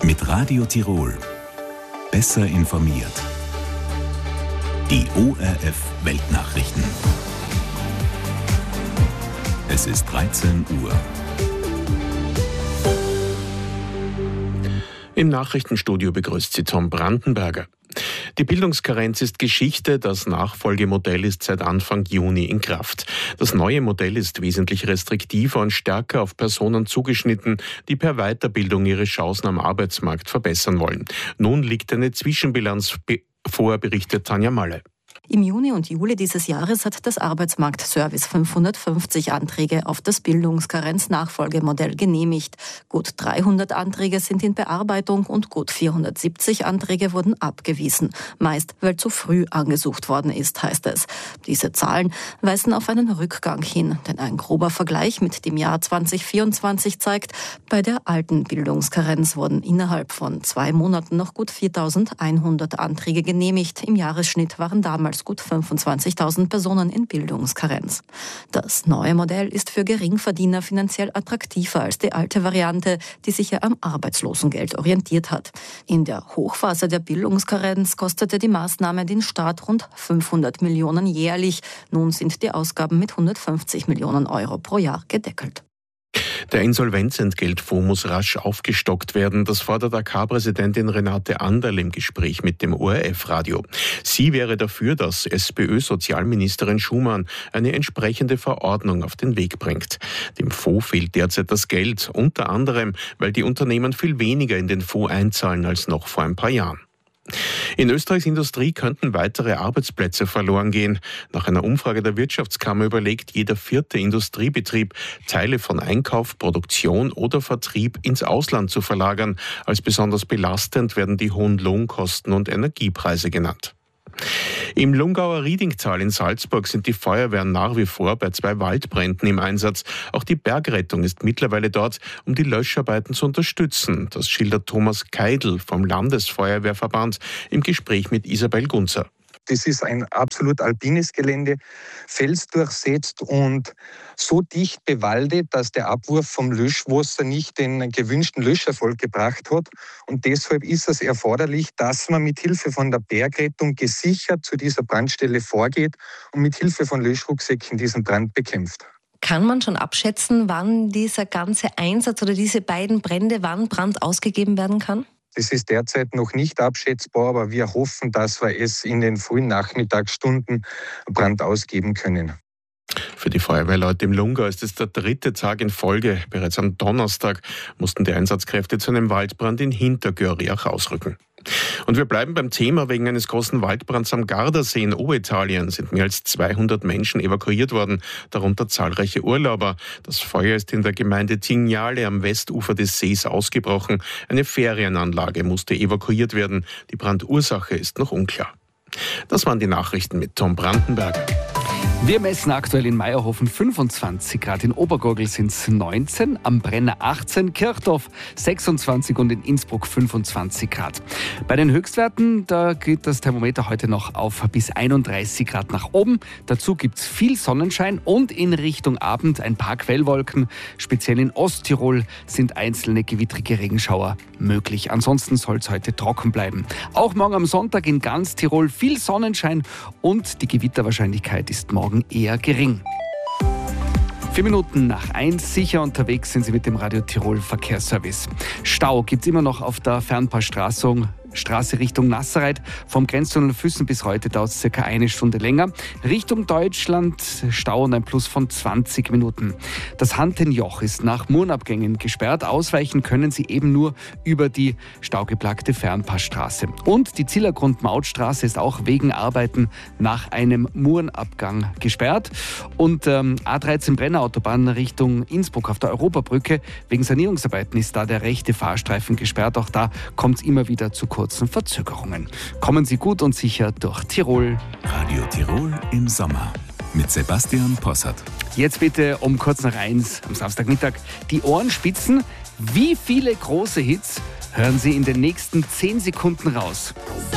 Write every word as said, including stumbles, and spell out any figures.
Mit Radio Tirol. Besser informiert. Die O R F Weltnachrichten. Es ist dreizehn Uhr. Im Nachrichtenstudio begrüßt Sie Tom Brandenberger. Die Bildungskarenz ist Geschichte, das Nachfolgemodell ist seit Anfang Juni in Kraft. Das neue Modell ist wesentlich restriktiver und stärker auf Personen zugeschnitten, die per Weiterbildung ihre Chancen am Arbeitsmarkt verbessern wollen. Nun liegt eine Zwischenbilanz vor, berichtet Tanja Malle. Im Juni und Juli dieses Jahres hat das Arbeitsmarktservice fünfhundertfünfzig Anträge auf das Bildungskarenz-Nachfolgemodell genehmigt. Gut dreihundert Anträge sind in Bearbeitung und gut vierhundertsiebzig Anträge wurden abgewiesen. Meist, weil zu früh angesucht worden ist, heißt es. Diese Zahlen weisen auf einen Rückgang hin, denn ein grober Vergleich mit dem Jahr zweitausendvierundzwanzig zeigt, bei der alten Bildungskarenz wurden innerhalb von zwei Monaten noch gut viertausendeinhundert Anträge genehmigt. Im Jahresschnitt waren damals gut fünfundzwanzigtausend Personen in Bildungskarenz. Das neue Modell ist für Geringverdiener finanziell attraktiver als die alte Variante, die sich ja am Arbeitslosengeld orientiert hat. In der Hochphase der Bildungskarenz kostete die Maßnahme den Staat rund fünfhundert Millionen jährlich. Nun sind die Ausgaben mit hundertfünfzig Millionen Euro pro Jahr gedeckelt. Der Insolvenzentgeltfonds muss rasch aufgestockt werden. Das fordert A K-Präsidentin Renate Anderl im Gespräch mit dem O R F-Radio. Sie wäre dafür, dass SPÖ-Sozialministerin Schumann eine entsprechende Verordnung auf den Weg bringt. Dem Fonds fehlt derzeit das Geld, unter anderem, weil die Unternehmen viel weniger in den Fonds einzahlen als noch vor ein paar Jahren. In Österreichs Industrie könnten weitere Arbeitsplätze verloren gehen. Nach einer Umfrage der Wirtschaftskammer überlegt jeder vierte Industriebetrieb, Teile von Einkauf, Produktion oder Vertrieb ins Ausland zu verlagern. Als besonders belastend werden die hohen Lohnkosten und Energiepreise genannt. Im Lungauer Riedingtal in Salzburg sind die Feuerwehren nach wie vor bei zwei Waldbränden im Einsatz. Auch die Bergrettung ist mittlerweile dort, um die Löscharbeiten zu unterstützen. Das schildert Thomas Keidl vom Landesfeuerwehrverband im Gespräch mit Isabel Gunzer. Das ist ein absolut alpines Gelände, felsdurchsetzt und so dicht bewaldet, dass der Abwurf vom Löschwasser nicht den gewünschten Löscherfolg gebracht hat. Und deshalb ist es erforderlich, dass man mit Hilfe von der Bergrettung gesichert zu dieser Brandstelle vorgeht und mit Hilfe von Löschrucksäcken diesen Brand bekämpft. Kann man schon abschätzen, wann dieser ganze Einsatz oder diese beiden Brände, wann Brand ausgegeben werden kann? Das ist derzeit noch nicht abschätzbar, aber wir hoffen, dass wir es in den frühen Nachmittagsstunden Brand ausgeben können. Für die Feuerwehrleute im Lungau ist es der dritte Tag in Folge. Bereits am Donnerstag mussten die Einsatzkräfte zu einem Waldbrand in Hintergörriach ausrücken. Und wir bleiben beim Thema. Wegen eines großen Waldbrands am Gardasee in Oberbayern sind mehr als zweihundert Menschen evakuiert worden, darunter zahlreiche Urlauber. Das Feuer ist in der Gemeinde Tignale am Westufer des Sees ausgebrochen. Eine Ferienanlage musste evakuiert werden. Die Brandursache ist noch unklar. Das waren die Nachrichten mit Tom Brandenberger. Wir messen aktuell in Meierhofen fünfundzwanzig Grad, in Obergurgl sind es neunzehn, am Brenner achtzehn, Kirchdorf sechsundzwanzig und in Innsbruck fünfundzwanzig Grad. Bei den Höchstwerten, da geht das Thermometer heute noch auf bis einunddreißig Grad nach oben. Dazu gibt es viel Sonnenschein und in Richtung Abend ein paar Quellwolken. Speziell in Osttirol sind einzelne gewittrige Regenschauer möglich. Ansonsten soll es heute trocken bleiben. Auch morgen am Sonntag in ganz Tirol viel Sonnenschein und die Gewitterwahrscheinlichkeit ist morgen eher gering. Vier Minuten nach eins, sicher unterwegs sind Sie mit dem Radio Tirol Verkehrsservice. Stau gibt es immer noch auf der Fernpassstraße Straße Richtung Nasserreit. Vom Grenztunnel Füssen bis heute dauert es circa eine Stunde länger. Richtung Deutschland Stau und ein Plus von zwanzig Minuten. Das Hantenjoch ist nach Murenabgängen gesperrt. Ausweichen können Sie eben nur über die staugeplagte Fernpassstraße. Und die Zillergrund-Mautstraße ist auch wegen Arbeiten nach einem Murenabgang gesperrt. Und ähm, A dreizehn Brennerautobahn Richtung Innsbruck auf der Europabrücke. Wegen Sanierungsarbeiten ist da der rechte Fahrstreifen gesperrt. Auch da kommt es immer wieder zu kurzen Verzögerungen. Kommen Sie gut und sicher durch Tirol. Radio Tirol im Sommer mit Sebastian Possert. Jetzt bitte um kurz nach eins am Samstagmittag die Ohren spitzen. Wie viele große Hits hören Sie in den nächsten zehn Sekunden raus?